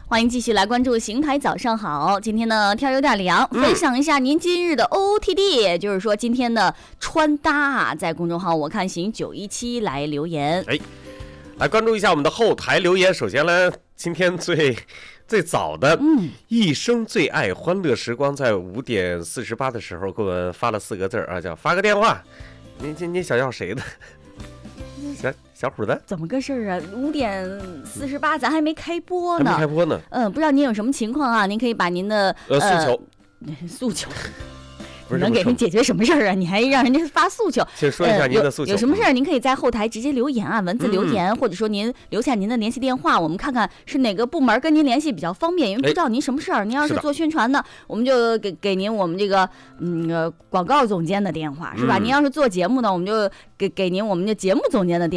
欢迎继续来关注邢台早上好。今天呢天有点凉，分享一下您今日的 OOTD， 也就是说今天的穿搭啊，在公众号我看行917来留言。 来关注一下我们的后台留言。首先呢，今天最早的一生最爱欢乐时光，在5点48的时候给我们发了4个字啊，叫发个电话。你想要谁的？小虎的？怎么个事儿啊？5点48，咱还没开播呢。 还没开播呢。 不知道您有什么情况啊？您可以把您的诉求。能给人解决什么事儿啊？你还让人家发诉求？ 先说一下您的诉求。 有什么事儿，您可以在后台直接留言啊，文字留言，或者说您留下您的联系电话，我们看看是哪个部门跟您联系比较方便，因为不知道您什么事儿。您要是做宣传的，我们就给您我们这个广告总监的电话，是吧？您要是做节目的，我们就给您我们的节目总监的电话。